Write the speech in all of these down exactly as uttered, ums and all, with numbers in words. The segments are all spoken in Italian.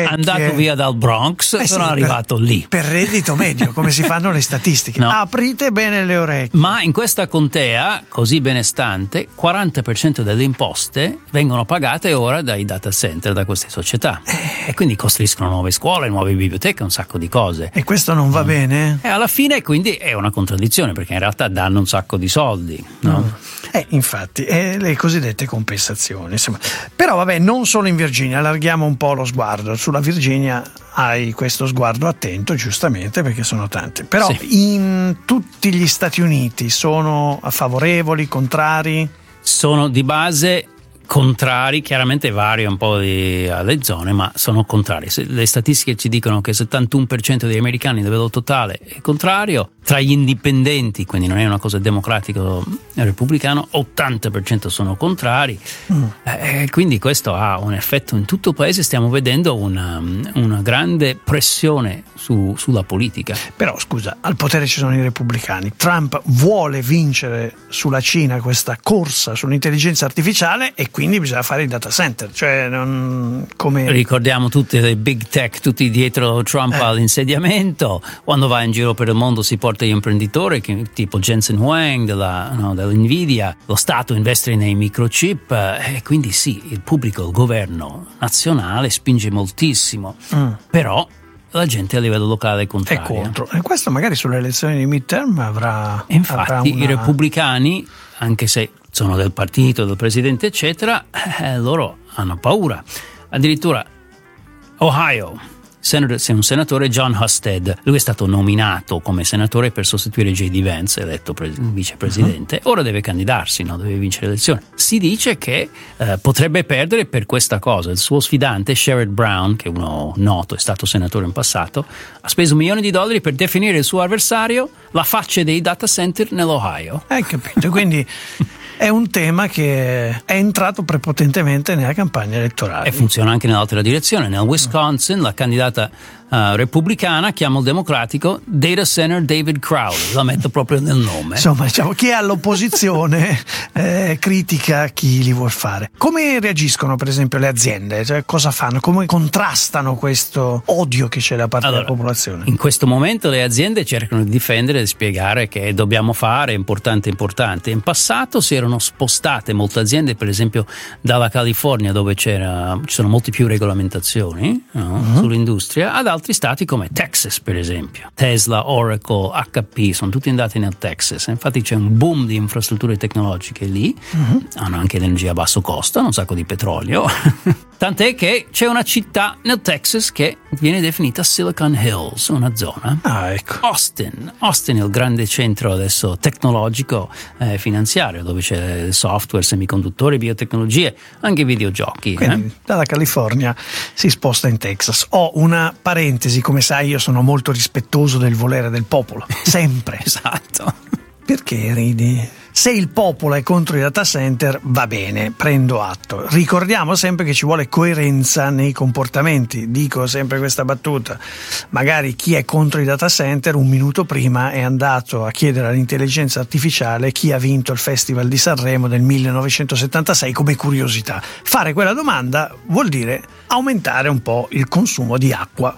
andato via dal Bronx, eh sono sì, arrivato per, lì. Per reddito medio, come si fanno le statistiche. No. Aprite bene le orecchie. Ma in questa contea, così benestante, quaranta per cento delle imposte vengono pagate ora dai data center, da queste società. E quindi costruiscono nuove scuole, nuove biblioteche, un sacco di cose. E questo non va mm. bene? E alla fine quindi è una contraddizione, perché in realtà danno un sacco di soldi, no? Mm. Eh, infatti, eh, le cosiddette compensazioni. Insomma. Però vabbè, non solo in Virginia, allarghiamo un po' lo sguardo. Sulla Virginia hai questo sguardo attento, giustamente, perché sono tanti. Però sì. In tutti gli Stati Uniti sono favorevoli, contrari? Sono di base contrari, chiaramente varia un po' di, alle zone, ma sono contrari. Le statistiche ci dicono che il settantuno per cento degli americani a livello totale è contrario, tra gli indipendenti, quindi non è una cosa democratico repubblicano, ottanta per cento sono contrari, mm. eh, quindi questo ha un effetto in tutto il paese. Stiamo vedendo una, una grande pressione su, sulla politica. Però scusa, al potere ci sono i repubblicani, Trump vuole vincere sulla Cina questa corsa sull'intelligenza artificiale e quindi bisogna fare i data center, cioè non come... Ricordiamo tutti le big tech, tutti dietro Trump eh. all'insediamento. Quando va in giro per il mondo si porta gli imprenditori tipo Jensen Huang della, no, dell'Nvidia, lo Stato investe nei microchip e quindi sì, il pubblico, il governo nazionale spinge moltissimo, mm. però la gente a livello locale è contraria. È contro. E questo magari sulle elezioni di midterm avrà... Infatti avrà una... i repubblicani, anche se sono del partito, del presidente eccetera, eh, loro hanno paura. Addirittura Ohio, c'è un senatore, John Husted, lui è stato nominato come senatore per sostituire J D Vance, eletto pre- vicepresidente, uh-huh. ora deve candidarsi, no? Deve vincere le elezioni. Si dice che eh, potrebbe perdere per questa cosa. Il suo sfidante Sherrod Brown, che è uno noto, è stato senatore in passato, ha speso milioni di dollari per definire il suo avversario la faccia dei data center nell'Ohio. Hai capito, quindi è un tema che è entrato prepotentemente nella campagna elettorale. E funziona anche nell'altra direzione. Nel Wisconsin la candidata uh, repubblicana chiama il democratico Data Center David Crowley, la metto proprio nel nome. Insomma, diciamo, chi è all'opposizione eh, critica chi li vuol fare. Come reagiscono per esempio le aziende? Cioè, cosa fanno? Come contrastano questo odio che c'è da parte allora, della popolazione? In questo momento le aziende cercano di difendere e di spiegare che dobbiamo fare, è importante, importante. In passato si erano spostate molte aziende, per esempio dalla California, dove c'era, ci sono molte più regolamentazioni, no? uh-huh. sull'industria, ad altri stati come Texas, per esempio. Tesla, Oracle, H P sono tutti andati nel Texas. Infatti c'è un boom di infrastrutture tecnologiche lì, uh-huh. hanno anche l'energia a basso costo, hanno un sacco di petrolio. Tant'è che c'è una città nel Texas che viene definita Silicon Hills, una zona. Ah, ecco. Austin. Austin è il grande centro adesso tecnologico eh, finanziario, dove c'è software, semiconduttori, biotecnologie, anche videogiochi. Quindi eh? dalla California si sposta in Texas. Ho una parentesi, come sai io sono molto rispettoso del volere del popolo, sempre. Esatto. Perché ridi? Se il popolo è contro i data center va bene, prendo atto. Ricordiamo sempre che ci vuole coerenza nei comportamenti. Dico sempre questa battuta. Magari chi è contro i data center un minuto prima è andato a chiedere all'intelligenza artificiale chi ha vinto il Festival di Sanremo del millenovecentosettantasei come curiosità. Fare quella domanda vuol dire aumentare un po' il consumo di acqua.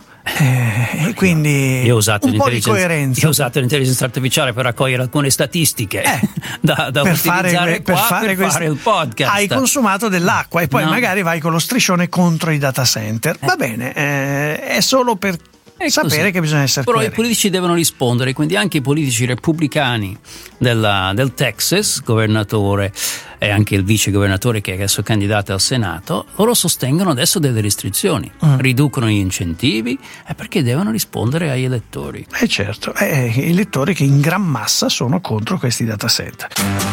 Eh, e quindi io ho usato un po' di coerenza. Io ho usato l'intelligenza artificiale per raccogliere alcune statistiche eh, da, da per utilizzare fare, qua per fare, per questo, fare il podcast. Hai consumato dell'acqua e poi no. magari vai con lo striscione contro i data center. Eh. Va bene, eh, è solo per È sapere così. che bisogna essere Però coerenti. i politici devono rispondere, quindi anche i politici repubblicani della, del Texas, governatore e anche il vice governatore che è adesso candidato al Senato, loro sostengono adesso delle restrizioni, mm. riducono gli incentivi eh, perché devono rispondere agli elettori. Eh certo, eh, gli elettori che in gran massa sono contro questi data center.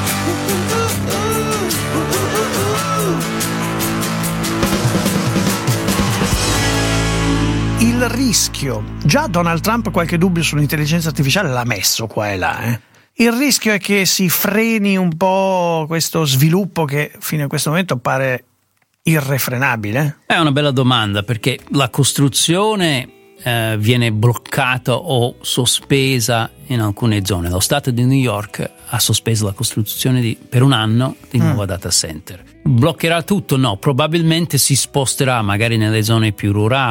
Il rischio, già Donald Trump qualche dubbio sull'intelligenza artificiale l'ha messo qua e là, eh. Il rischio è che si freni un po' questo sviluppo che fino a questo momento pare irrefrenabile. È una bella domanda, perché la costruzione eh, viene bloccata o sospesa in alcune zone. Lo Stato di New York ha sospeso la costruzione di, per un anno di nuova mm. data center. Bloccherà tutto? No, probabilmente si sposterà magari nelle zone più rurali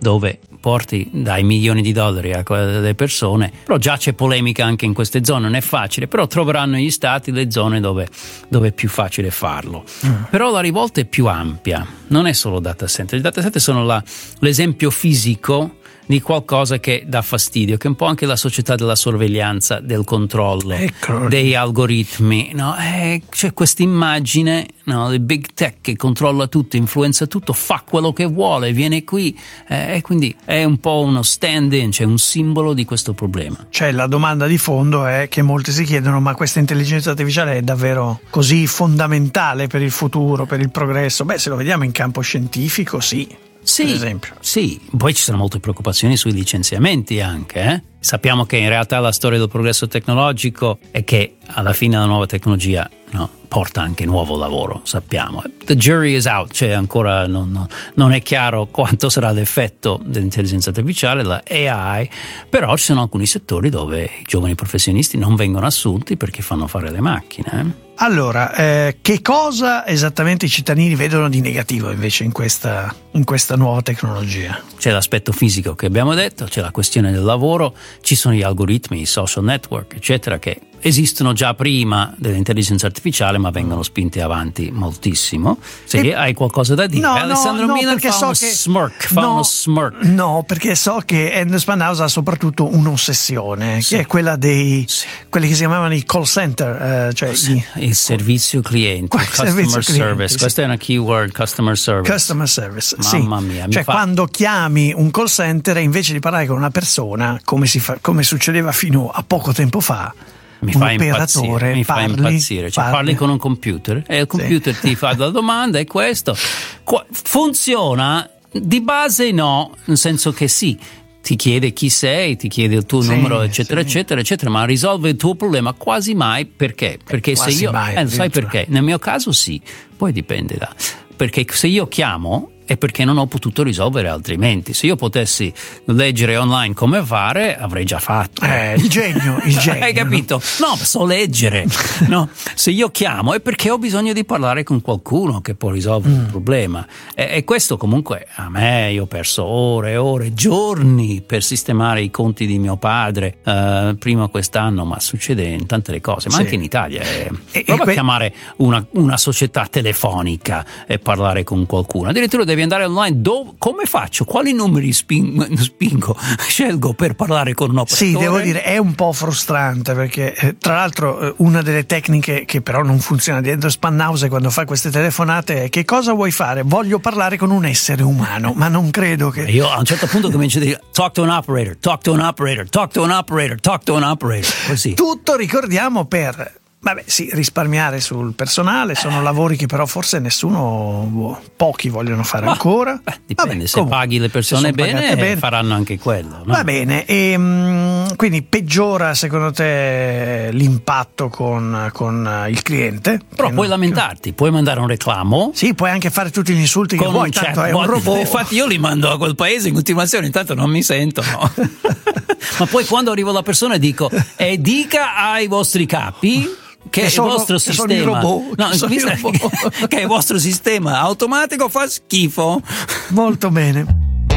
dove porti dai milioni di dollari a quelle persone, però già c'è polemica anche in queste zone, non è facile, però troveranno gli stati le zone dove, dove è più facile farlo. Mm. Però la rivolta è più ampia, non è solo data center, i data center sono la, l'esempio fisico di qualcosa che dà fastidio, che è un po' anche la società della sorveglianza, del controllo, ecco, degli algoritmi, no? Eh, c'è questa immagine, no? Del big tech che controlla tutto, influenza tutto, fa quello che vuole, viene qui, eh, e quindi è un po' uno stand-in, cioè un simbolo di questo problema. Cioè la domanda di fondo è che molti si chiedono: ma questa intelligenza artificiale è davvero così fondamentale per il futuro, per il progresso? Beh, se lo vediamo in campo scientifico, sì. Sì, per esempio. Sì, poi ci sono molte preoccupazioni sui licenziamenti anche, eh? Sappiamo che in realtà la storia del progresso tecnologico è che alla fine la nuova tecnologia, no, porta anche nuovo lavoro, sappiamo. The jury is out, cioè ancora non, non, non è chiaro quanto sarà l'effetto dell'intelligenza artificiale, la A I, però ci sono alcuni settori dove i giovani professionisti non vengono assunti perché fanno fare le macchine, eh? Allora, eh, che cosa esattamente i cittadini vedono di negativo invece in questa, in questa nuova tecnologia? C'è l'aspetto fisico che abbiamo detto, c'è la questione del lavoro, ci sono gli algoritmi, i social network, eccetera, che esistono già prima dell'intelligenza artificiale ma vengono spinti avanti moltissimo. Se e... hai qualcosa da dire, no, Alessandro no, Milan no, fa so uno che... smirk, fa no, uno smirk. No, perché so che Ender Spanhaus ha soprattutto un'ossessione, sì, che è quella dei sì. quelli che si chiamavano i call center, eh, cioè sì, i... il servizio cliente, il customer servizio service, cliente, sì. Questa è una keyword, customer service. Customer service, mamma sì. mia. Cioè fa... quando chiami un call center invece di parlare con una persona, come, si fa, come succedeva fino a poco tempo fa, mi un fa operatore impazzire, mi parli, fa impazzire. Cioè, parli. parli con un computer e il computer sì. ti fa la domanda e questo Qu- funziona di base, no, nel senso che sì, ti chiede chi sei, ti chiede il tuo sì, numero, eccetera, sì. eccetera, eccetera, ma risolve il tuo problema quasi mai. Perché? Perché quasi se io mai, eh, sai perché? Nel mio caso sì, poi dipende da perché se io chiamo è perché non ho potuto risolvere altrimenti. Se io potessi leggere online come fare, avrei già fatto. Eh, il genio, il genio. Hai capito? No, so leggere. No, se io chiamo è perché ho bisogno di parlare con qualcuno che può risolvere mm. il problema. E, e questo comunque a me, io ho perso ore e ore, giorni per sistemare i conti di mio padre, eh, prima quest'anno, ma succede in tante le cose, ma sì. anche in Italia. Eh. E, Prova e que- a chiamare una, una società telefonica e parlare con qualcuno. Addirittura devi andare online, dove, come faccio? Quali numeri spingo, spingo, scelgo per parlare con un operatore? Sì, devo dire, è un po' frustrante perché eh, tra l'altro eh, una delle tecniche che però non funziona di Ender Spanhaus quando fa queste telefonate è: che cosa vuoi fare? Voglio parlare con un essere umano, ma non credo che... Io a un certo punto comincio a dire talk to an operator, talk to an operator, talk to an operator, talk to an operator, così. Tutto, ricordiamo, per... Vabbè, sì, risparmiare sul personale, sono eh. lavori che però forse nessuno, boh, pochi vogliono fare Ma, ancora. Beh, dipende, Vabbè, se comunque, paghi le persone bene, bene faranno anche quello. No? Va bene, e, mh, quindi peggiora secondo te l'impatto con, con il cliente? Però puoi non... lamentarti, puoi mandare un reclamo. Sì, puoi anche fare tutti gli insulti con che vuoi, tanto chat, è un robot. Infatti io li mando a quel paese in continuazione, intanto non mi sentono. Ma poi quando arrivo alla persona dico e dica ai vostri capi che, che sono, il vostro che sistema robot, no, che, visto, che, che il vostro sistema automatico fa schifo. Molto bene.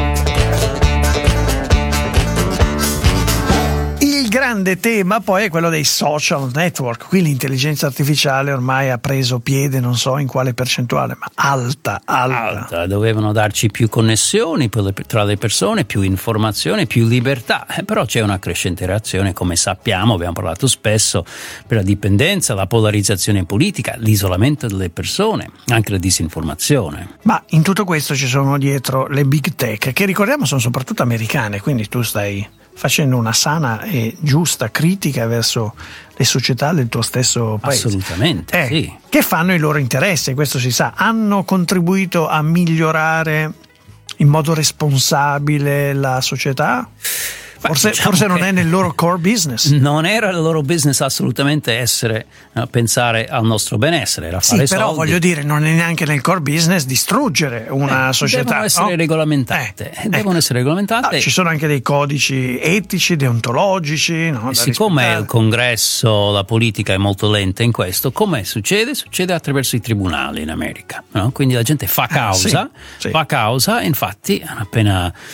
Il grande tema poi è quello dei social network. Qui l'intelligenza artificiale ormai ha preso piede, non so in quale percentuale, ma alta, alta. alta. Dovevano darci più connessioni tra le persone, più informazione, più libertà, eh, però c'è una crescente reazione, come sappiamo, abbiamo parlato spesso, per la dipendenza, la polarizzazione politica, l'isolamento delle persone, anche la disinformazione. Ma in tutto questo ci sono dietro le big tech, che ricordiamo sono soprattutto americane, quindi tu stai facendo una sana e giusta critica verso le società del tuo stesso paese. Assolutamente, eh, sì. Che fanno i loro interessi, questo si sa. Hanno contribuito a migliorare in modo responsabile la società? Forse, diciamo forse non è nel loro core business. Non era il loro business assolutamente essere uh, pensare al nostro benessere, era fare sì, però soldi. voglio dire, non è neanche nel core business distruggere una eh, società. Devono essere no? regolamentate. Eh, devono eh. essere regolamentate. No, ci sono anche dei codici etici, deontologici. No, siccome rispettare. Il congresso, la politica è molto lenta in questo, come succede? Succede attraverso i tribunali in America. No? Quindi la gente fa causa, ah, sì, sì. fa causa, infatti appena